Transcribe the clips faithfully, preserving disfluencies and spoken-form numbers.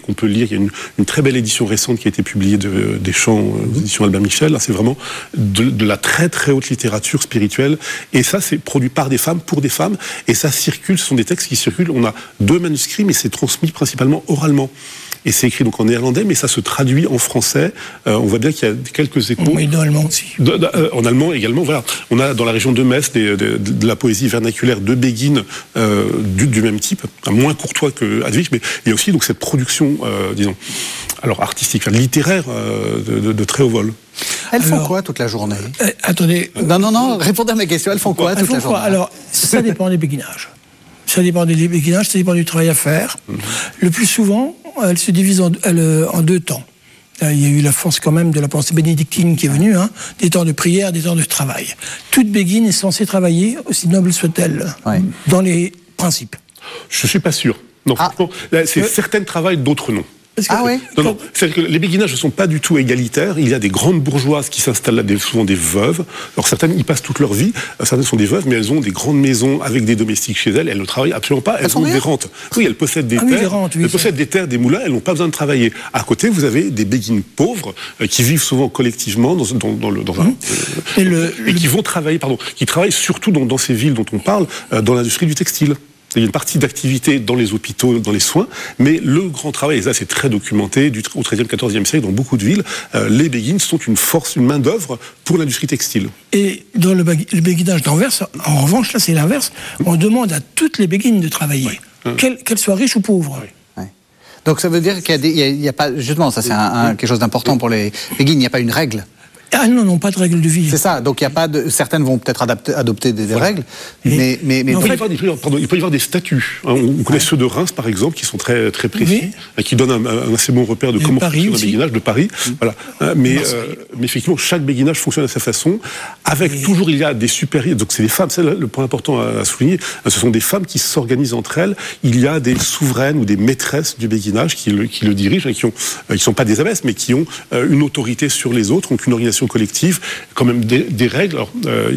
qu'on peut lire. Il y a une, une très belle édition récente qui a été publiée de, des chants aux éditions Albin Michel. Là, c'est vraiment de, de la très très haute littérature spirituelle. Et ça, c'est produit par des femmes, pour des femmes. Et ça circule, ce sont des textes qui circulent. On a deux manuscrits, mais c'est transmis principalement oralement. Et c'est écrit donc en néerlandais, mais ça se traduit en français. Euh, on voit bien qu'il y a quelques échos. Oui, en allemand aussi. De, de, euh, en allemand également, voilà. On a dans la région de Metz des, de, de, de la poésie vernaculaire de Bégin euh, du, du même type, moins courtois que Hadwig, mais il y a aussi donc cette production, euh, disons, alors artistique, enfin, littéraire euh, de, de, de très haut vol. Elles font Alors, quoi toute la journée? euh, Attendez. Non, non, non, répondez à mes questions. Elles font quoi Elles toute font la quoi journée? Alors, ça dépend des béguinages. Ça dépend des béguinages, ça dépend du travail à faire. Mmh. Le plus souvent, elles se divisent en, elles, en deux temps. Il y a eu la force quand même de la pensée bénédictine qui est venue, hein, des temps de prière, des temps de travail. Toute béguine est censée travailler, aussi noble soit-elle, ouais. dans les principes. Je ne suis pas sûr. Non, ah. c'est euh... certaines travaillent, d'autres non. Ah oui. Non, non. C'est que les béguinages ne sont pas du tout égalitaires. Il y a des grandes bourgeoises qui s'installent là, des, souvent des veuves. Alors certaines y passent toute leur vie. Certaines sont des veuves, mais elles ont des grandes maisons avec des domestiques chez elles. Elles ne travaillent absolument pas. Elles, elles ont des rentes. Oui, elles possèdent des ah, terres. Oui, des rentes, oui, elles possèdent des terres, des moulins. Elles n'ont pas besoin de travailler. À côté, vous avez des béguines pauvres euh, qui vivent souvent collectivement dans, dans, dans le dans un, mmh. euh, et, le, et le... qui vont travailler, pardon, qui travaillent surtout dans, dans ces villes dont on parle, euh, dans l'industrie du textile. Il y a une partie d'activité dans les hôpitaux, dans les soins, mais le grand travail, et ça c'est très documenté, du, au treizième, quatorzième siècle, dans beaucoup de villes, euh, les béguines sont une force, une main-d'œuvre pour l'industrie textile. Et dans le, le béguinage d'Anvers, en revanche, là c'est l'inverse, on demande à toutes les béguines de travailler, oui. hein. qu'elles, qu'elles soient riches ou pauvres. Oui. Oui. Donc ça veut dire qu'il y a, des, il y a, il y a pas, justement, ça c'est un, un, quelque chose d'important pour les béguines, il n'y a pas une règle. Ah non, non, pas de règles de vie. C'est ça, donc il y a pas de... certaines vont peut-être adapter, adopter des, des voilà. règles, et mais... mais, mais il, peut y avoir, pardon, il peut y avoir des statuts. Hein. On connaît ouais. ceux de Reims, par exemple, qui sont très, très précis, oui. qui donnent un, un assez bon repère de et comment Paris fonctionne aussi. Un béguinage, de Paris. Mmh. Voilà. Mais, euh, mais effectivement, chaque béguinage fonctionne à sa façon, avec et... toujours, il y a des supérieurs, donc c'est des femmes, c'est le point important à souligner, ce sont des femmes qui s'organisent entre elles, il y a des souveraines ou des maîtresses du béguinage qui le, qui le dirigent, et qui ne sont pas des abbesses, mais qui ont une autorité sur les autres, donc une organisation collective, quand même des, des règles. Alors, euh,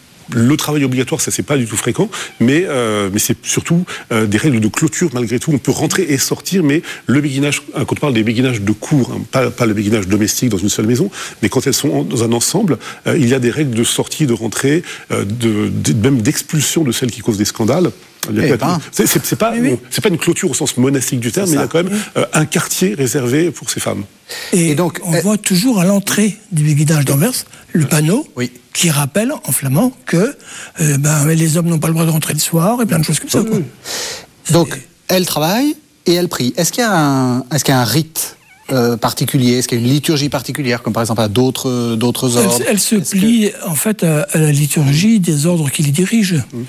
le travail obligatoire, ça c'est pas du tout fréquent, mais euh, mais c'est surtout euh, des règles de clôture malgré tout. On peut rentrer et sortir, mais le béguinage, quand on parle des béguinages de cour, hein, pas, pas le béguinage domestique dans une seule maison, mais quand elles sont en, dans un ensemble, euh, il y a des règles de sortie, de rentrée, euh, de, de, même d'expulsion de celles qui causent des scandales. Eh ben. C'est, c'est, c'est, pas, oui, oui. Bon, c'est pas une clôture au sens monastique du terme, mais il y a quand même euh, un quartier réservé pour ces femmes. Et, et donc, on euh, voit toujours à l'entrée du béguinage d'Anvers le panneau oui. qui rappelle en flamand que euh, ben, les hommes n'ont pas le droit de rentrer le soir et plein de choses comme ça. Oui, quoi. Oui. Donc, elle travaille et elle prie. Est-ce qu'il y a un, est-ce qu'il y a un rite euh, particulier? Est-ce qu'il y a une liturgie particulière, comme par exemple à d'autres, d'autres ordres? Elle, elle se est-ce plie que... en fait à, à la liturgie des ordres qui les dirigent. Mmh.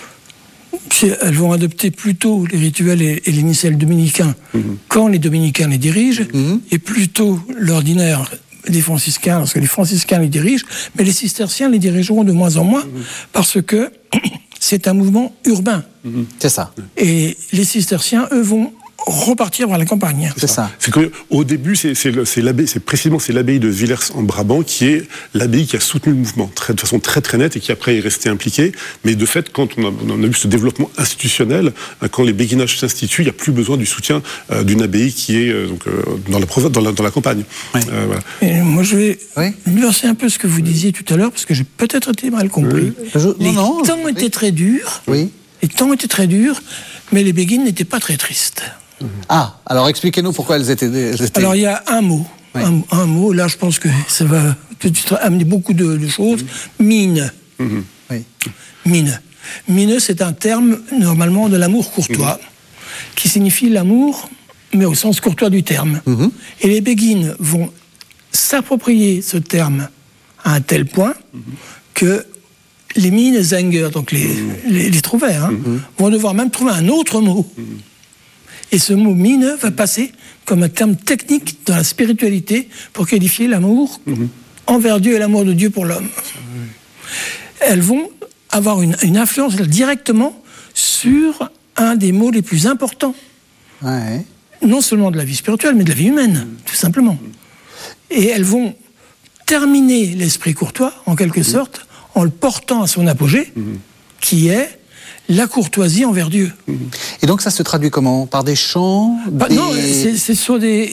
Elles vont adopter plutôt les rituels et, et les missels dominicains mmh. quand les dominicains les dirigent, mmh. et plutôt l'ordinaire des franciscains, parce que les franciscains les dirigent, mais les cisterciens les dirigeront de moins en moins, mmh. parce que c'est un mouvement urbain. Mmh. C'est ça. Et les cisterciens, eux, vont repartir vers la campagne. C'est ça. C'est qu'au début, c'est, c'est, le, c'est, l'abbé, c'est précisément c'est l'abbaye de Villers en Brabant qui est l'abbaye qui a soutenu le mouvement très, de façon très très nette et qui après est resté impliqué. Mais de fait, quand on a, on a eu ce développement institutionnel, quand les béguinages s'instituent, il n'y a plus besoin du soutien euh, d'une abbaye qui est euh, donc, euh, dans, la, dans, la, dans la campagne. Oui. Euh, voilà. Et moi, je vais oui. nuancer un peu ce que vous disiez tout à l'heure, parce que j'ai peut-être été mal compris. Oui. Je, les non, non, temps oui. étaient très durs. Oui. Les temps étaient très durs, mais les béguines n'étaient pas très tristes. Ah, alors expliquez-nous pourquoi elles étaient... Elles étaient... Alors il y a un mot, oui. un, un mot, là je pense que ça va tout de suite amener beaucoup de, de choses. Mmh. Mine. Mmh. Oui. Mine. Mine, c'est un terme normalement de l'amour courtois, mmh. qui signifie l'amour, mais au sens courtois du terme. Mmh. Et les béguines vont s'approprier ce terme à un tel point mmh. que les Minnesänger, donc les, mmh. les, les trouvères, hein, mmh. vont devoir même trouver un autre mot. Mmh. Et ce mot « mine » va passer comme un terme technique dans la spiritualité pour qualifier l'amour mmh. envers Dieu et l'amour de Dieu pour l'homme. Elles vont avoir une, une influence directement sur un des mots les plus importants. Ouais. Non seulement de la vie spirituelle, mais de la vie humaine, mmh. tout simplement. Et elles vont terminer l'esprit courtois, en quelque mmh. sorte, en le portant à son apogée, mmh. qui est la courtoisie envers Dieu. Et donc ça se traduit comment? Par des chants des... Bah, non, c'est, c'est sur des,